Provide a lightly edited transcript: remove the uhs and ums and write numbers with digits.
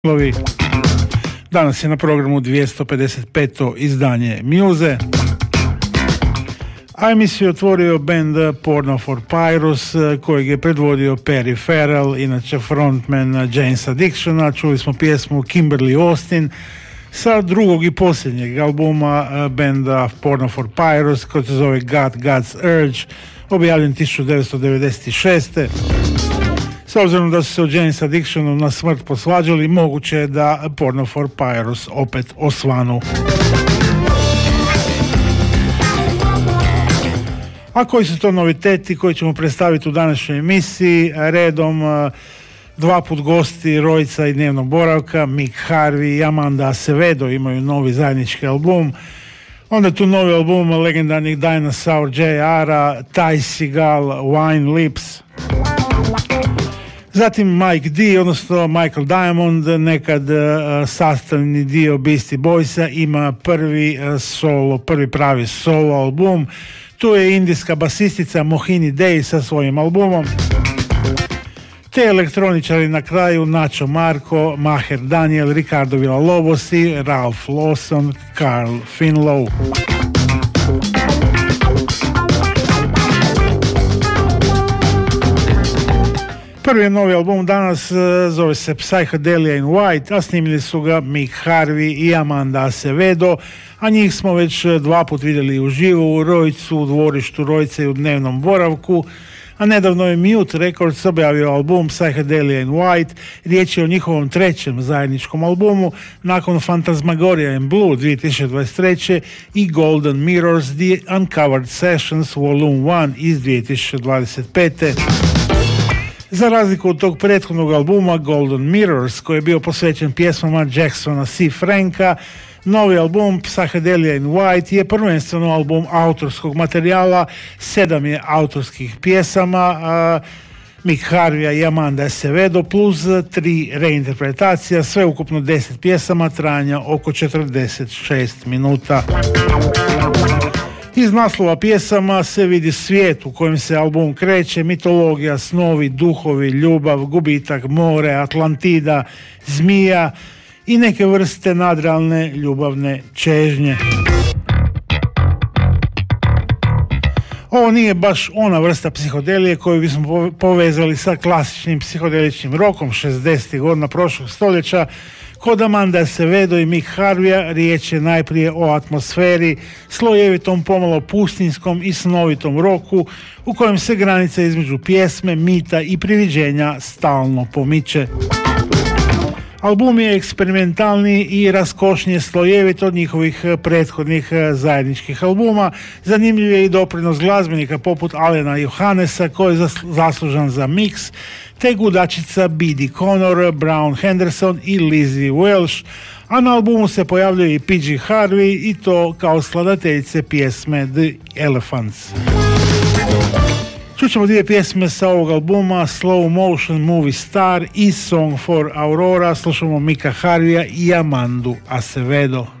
Danas je na programu 255. izdanje Muse, a emisiju otvorio band Porno for Pyrus, kojeg je predvodio Perry Farrell, inače frontman Jane's Addictiona. Čuli smo pjesmu Kimberly Austin sa drugog i posljednjeg albuma banda Porno for Pyrus, koji se zove God's Urge, objavljen 1996. S obzirom da su se u Jane's Addictionu na smrt posvađali, moguće je da Porno for Pyrus opet osvanu. A koji su to noviteti koji ćemo predstaviti u današnjoj emisiji? Redom dva put gosti Rojca i Dnevnog boravka, Mick Harvey i Amanda Acevedo imaju novi zajednički album. Onda je tu novi album legendarnih Dinosaur Jr.-a, Ty Segall, Wine Lips. Zatim Mike D, odnosno Michael Diamond, nekad sastavni dio Beastie Boysa, ima prvi pravi solo album. Tu je indijska basistica Mohini Day sa svojim albumom. Te elektroničari na kraju Nacho Marco, Maher Daniel, Ricardo Villalobos i Ralph Lawson, Carl Finlow. Prvi novi album danas zove se Psychedelia in White, a snimili su ga Mick Harvey i Amanda Acevedo, a njih smo već dva put vidjeli uživo u Rojcu, u dvorištu Rojce i u Dnevnom boravku, a nedavno je Mute Records objavio album Psychedelia in White. Riječ je o njihovom trećem zajedničkom albumu nakon Phantasmagoria in Blue 2023. i Golden Mirrors The Uncovered Sessions Volume 1 iz 2025. Za razliku od tog prethodnog albuma Golden Mirrors, koji je bio posvećen pjesmama Jacksona C. Franka, novi album Psychedelia in White je prvenstveno album autorskog materijala. 7 je autorskih pjesama Mick Harveya i Amanda Acevedo plus 3 reinterpretacija, sve ukupno 10 pjesama trajanja oko 46 minuta. Iz naslova pjesama se vidi svijet u kojem se album kreće, mitologija, snovi, duhovi, ljubav, gubitak, more, Atlantida, zmija i neke vrste nadrealne ljubavne čežnje. Ovo nije baš ona vrsta psihodelije koju bismo povezali sa klasičnim psihodeličnim rokom 60. godina prošlog stoljeća. Kod Amanda Acevedo i Mick Harveya riječ je najprije o atmosferi, slojevitom, pomalo pustinjskom i snovitom roku u kojem se granica između pjesme, mita i priviđenja stalno pomiče. Album je eksperimentalni i raskošnije slojevit od njihovih prethodnih zajedničkih albuma. Zanimljiv je i doprinos glazbenika poput Alena Johannesa, koji je zaslužan za miks, te gudačica B.D. Connor, Brown Henderson i Lizzie Welsh, a na albumu se pojavljuje i P.G. Harvey i to kao skladateljice pjesme The Elephants. Čućemo dvije pjesme sa ovog albuma, Slow Motion Movie Star i Song for Aurora. Slušamo Micka Harveya i Amandu Acevedo.